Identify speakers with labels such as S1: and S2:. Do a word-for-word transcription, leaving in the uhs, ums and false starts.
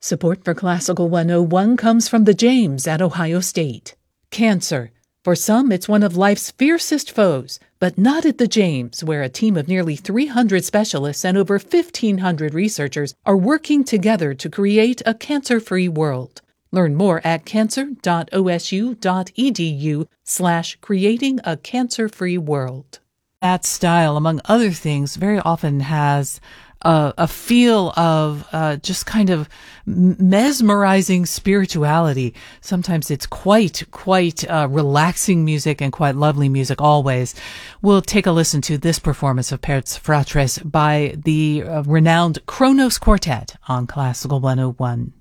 S1: Support for Classical one oh one comes from the James at Ohio State. Cancer. For some, it's one of life's fiercest foes, but not at the James, where a team of nearly three hundred specialists and over fifteen hundred researchers are working together to create a cancer-free world. Learn more at cancer.osu.edu slash creating a cancer-free world. That style, among other things, very often has Uh, a feel of uh, just kind of mesmerizing spirituality. Sometimes it's quite, quite uh, relaxing music and quite lovely music always. We'll take a listen to this performance of Per Fratres by the uh, renowned Kronos Quartet on Classical one oh one.